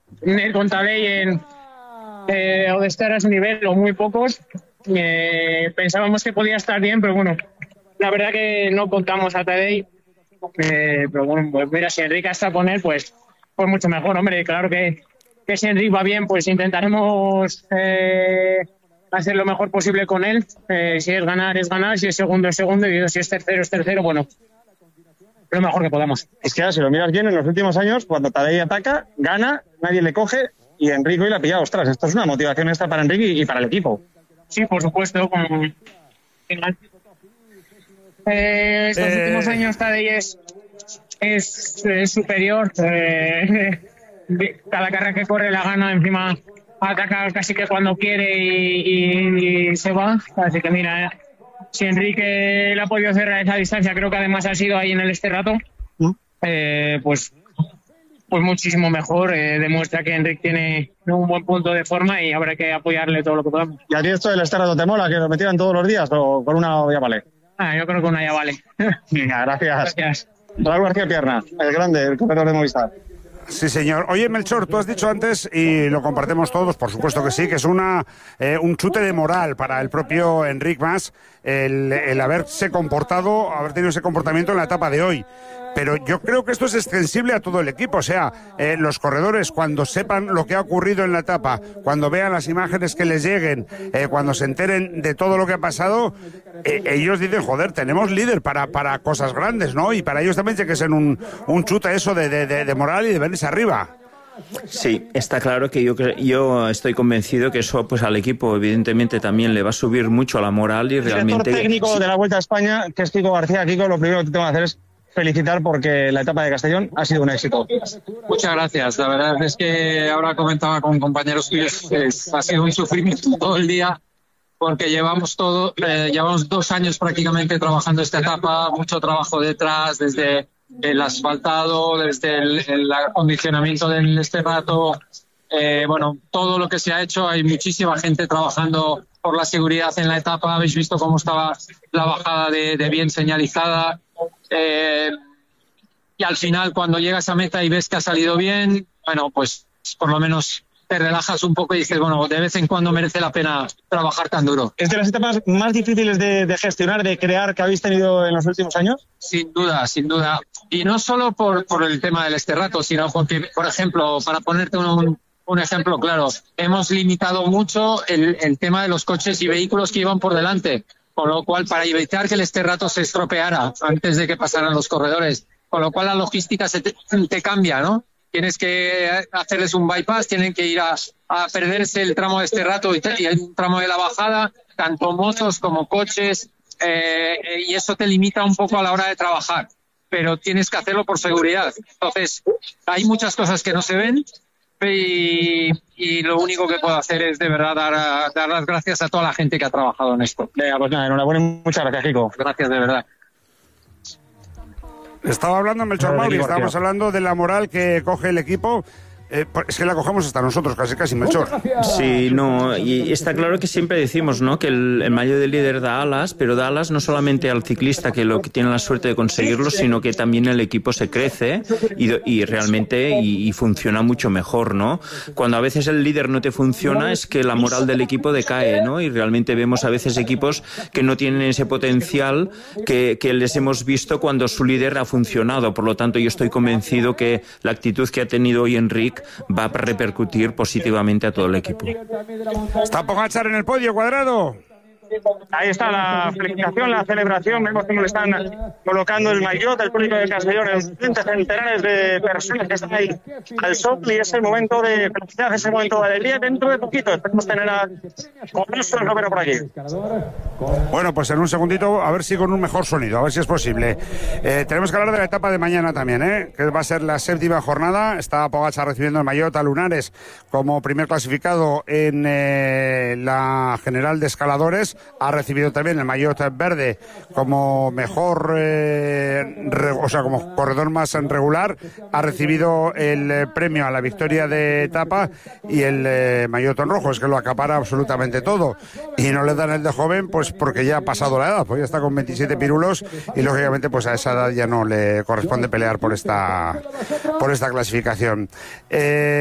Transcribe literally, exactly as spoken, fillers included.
con Tadej en eh, o de estar a ese nivel o muy pocos. Eh, pensábamos que podía estar bien, pero bueno, la verdad que no contamos a Tadej. Eh, pero bueno, pues mira, si Enrique está con él, pues, pues mucho mejor, hombre. Claro que, que si Enrique va bien, pues intentaremos eh, hacer lo mejor posible con él. Eh, si es ganar, es ganar. Si es segundo, es segundo. Y si es tercero, es tercero. Bueno, lo mejor que podamos. Es que si lo miras bien, en los últimos años, cuando Tadej ataca, gana, nadie le coge y Enrique hoy la ha pillado. Ostras, esto es una motivación extra para Enrique y para el equipo. Sí, por supuesto. Con... Eh, estos eh... últimos años Tadej es, es, es superior. Eh, cada carrera que corre la gana, encima ataca casi que cuando quiere y, y, y se va. Así que mira, eh, si Enrique le ha podido cerrar esa distancia, creo que además ha sido ahí en el este rato, eh, pues, pues muchísimo mejor. Eh, demuestra que Enrique tiene un buen punto de forma y habrá que apoyarle todo lo que podamos. ¿Y a ti esto del este rato te mola, que lo metieran todos los días o con una ya vale? Ah, yo creo que una ya vale. Venga, gracias. Gracias. Raúl García Pierna, el grande, el corredor de Movistar. Sí, señor. Oye, Melchor, tú has dicho antes, y lo compartimos todos, por supuesto que sí, que es una eh, un chute de moral para el propio Enric Mas el, el haberse comportado, haber tenido ese comportamiento en la etapa de hoy. Pero yo creo que esto es extensible a todo el equipo. O sea, eh, los corredores, cuando sepan lo que ha ocurrido en la etapa, cuando vean las imágenes que les lleguen, eh, cuando se enteren de todo lo que ha pasado, eh, ellos dicen, joder, tenemos líder para, para cosas grandes, ¿no? Y para ellos también tiene que ser un, un chute eso de, de, de, de moral y de venirse arriba. Sí, está claro que yo yo estoy convencido que eso pues al equipo evidentemente también le va a subir mucho la moral y el realmente... El director técnico sí. de la Vuelta a España, que es Kiko García. Kiko, lo primero que te tengo que hacer es felicitar porque la etapa de Castellón ha sido un éxito. Muchas gracias. La verdad es que ahora comentaba con compañeros tuyos que ha sido un sufrimiento todo el día porque llevamos todo, eh, llevamos dos años prácticamente trabajando esta etapa, mucho trabajo detrás, desde el asfaltado, desde el, el acondicionamiento del este rato, eh, bueno, todo lo que se ha hecho. Hay muchísima gente trabajando por la seguridad en la etapa. Habéis visto cómo estaba la bajada de, de bien señalizada. Eh, y al final, cuando llegas a meta y ves que ha salido bien, bueno, pues por lo menos te relajas un poco y dices, bueno, de vez en cuando merece la pena trabajar tan duro. ¿Es de las etapas más difíciles de, de gestionar, de crear, que habéis tenido en los últimos años? Sin duda, sin duda. Y no solo por, por el tema del este rato, sino porque, por ejemplo, para ponerte un, un ejemplo claro, hemos limitado mucho el, el tema de los coches y vehículos que iban por delante, con lo cual, para evitar que el este rato se estropeara antes de que pasaran los corredores, con lo cual la logística se te, te cambia, ¿no? Tienes que hacerles un bypass, tienen que ir a, a perderse el tramo de este rato y, y el tramo de la bajada, tanto motos como coches, eh, y eso te limita un poco a la hora de trabajar, pero tienes que hacerlo por seguridad. Entonces, hay muchas cosas que no se ven y, y lo único que puedo hacer es de verdad dar, dar las gracias a toda la gente que ha trabajado en esto. Venga, pues nada, enhorabuena y muchas gracias, Kiko. Gracias, de verdad. Estaba hablando Melchor Mauri, estábamos hablando de la moral que coge el equipo. Eh, es que la cogemos hasta nosotros, casi casi, Melchor. Sí, no, y está claro que siempre decimos, ¿no?, que el, el maillot de líder da alas, pero da alas no solamente al ciclista que lo que tiene la suerte de conseguirlo, sino que también el equipo se crece y, y realmente y, y funciona mucho mejor, ¿no? Cuando a veces el líder no te funciona es que la moral del equipo decae, ¿no? Y realmente vemos a veces equipos que no tienen ese potencial que, que les hemos visto cuando su líder ha funcionado. Por lo tanto, yo estoy convencido que la actitud que ha tenido hoy Enric va a repercutir positivamente a todo el equipo. Está Pogačar en el podio, Cuadrado. Ahí está la felicitación, la celebración. Vemos cómo le están colocando el maillot del público de Castellón, centenares de personas que están ahí al sol, y es el momento de felicidad, es el momento de alegría. Dentro de poquito esperemos tener a Correzo Romero por aquí. Bueno, pues en un segundito, a ver si con un mejor sonido, a ver si es posible. Eh, tenemos que hablar de la etapa de mañana también, ¿eh? Que va a ser la séptima jornada. Está Pogačar recibiendo el maillot a Lunares como primer clasificado en eh, la general de escaladores. Ha recibido también el maillot verde como mejor, eh, re, o sea, como corredor más regular. Ha recibido el eh, premio a la victoria de etapa y el eh, maillot en rojo. Es que lo acapara absolutamente todo. Y no le dan el de joven, pues porque ya ha pasado la edad, pues ya está con veintisiete pirulos y lógicamente pues a esa edad ya no le corresponde pelear por esta, por esta clasificación. Eh,